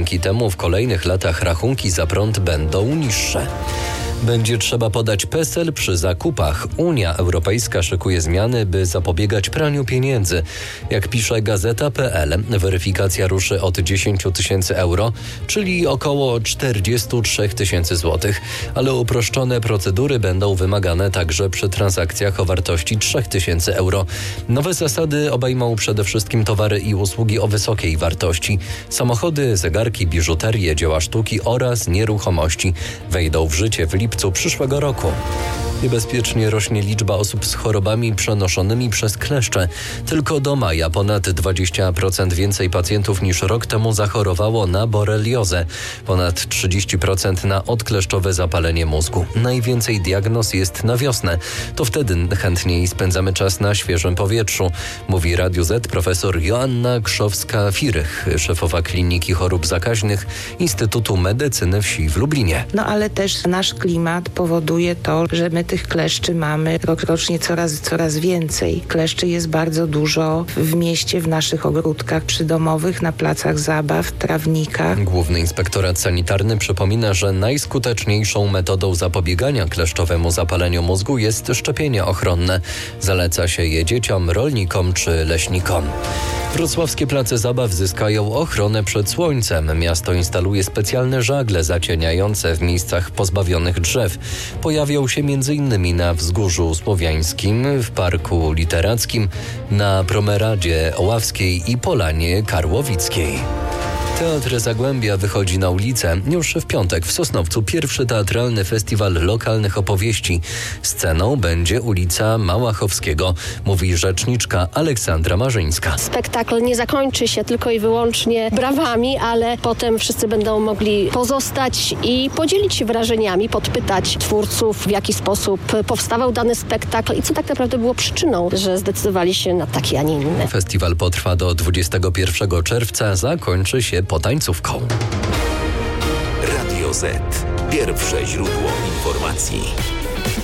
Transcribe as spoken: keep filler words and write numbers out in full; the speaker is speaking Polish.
Dzięki temu w kolejnych latach rachunki za prąd będą niższe. Będzie trzeba podać PESEL przy zakupach. Unia Europejska szykuje zmiany, by zapobiegać praniu pieniędzy. Jak pisze Gazeta kropka pe el, weryfikacja ruszy od dziesięć tysięcy euro, czyli około czterdzieści trzy tysięcy złotych, ale uproszczone procedury będą wymagane także przy transakcjach o wartości trzy tysiące euro. Nowe zasady obejmą przede wszystkim towary i usługi o wysokiej wartości. Samochody, zegarki, biżuterię, dzieła sztuki oraz nieruchomości wejdą w życie w lipcu przyszłego roku. Niebezpiecznie rośnie liczba osób z chorobami przenoszonymi przez kleszcze. Tylko do maja ponad dwadzieścia procent więcej pacjentów niż rok temu zachorowało na boreliozę. Ponad trzydzieści procent na odkleszczowe zapalenie mózgu. Najwięcej diagnoz jest na wiosnę. To wtedy chętniej spędzamy czas na świeżym powietrzu, mówi Radiu Z profesor Joanna Krzowska-Firych, szefowa Kliniki Chorób Zakaźnych Instytutu Medycyny Wsi w Lublinie. No ale też nasz klimat powoduje to, że my tych kleszczy mamy rokrocznie coraz, coraz więcej. Kleszczy jest bardzo dużo w mieście, w naszych ogródkach przydomowych, na placach zabaw, trawnikach. Główny Inspektorat Sanitarny przypomina, że najskuteczniejszą metodą zapobiegania kleszczowemu zapaleniu mózgu jest szczepienie ochronne. Zaleca się je dzieciom, rolnikom czy leśnikom. Wrocławskie place zabaw zyskają ochronę przed słońcem. Miasto instaluje specjalne żagle zacieniające w miejscach pozbawionych drzew. Pojawią się m.in. na Wzgórzu Słowiańskim, w Parku Literackim, na Promeradzie Oławskiej i Polanie Karłowickiej. Teatr Zagłębia wychodzi na ulicę. Już w piątek w Sosnowcu pierwszy teatralny festiwal lokalnych opowieści. Sceną będzie ulica Małachowskiego, mówi rzeczniczka Aleksandra Marzyńska. Spektakl nie zakończy się tylko i wyłącznie brawami, ale potem wszyscy będą mogli pozostać i podzielić się wrażeniami, podpytać twórców, w jaki sposób powstawał dany spektakl i co tak naprawdę było przyczyną, że zdecydowali się na taki, a nie inny. Festiwal potrwa do dwudziestego pierwszego czerwca, zakończy się potańcówką. Radio Z. Pierwsze źródło informacji.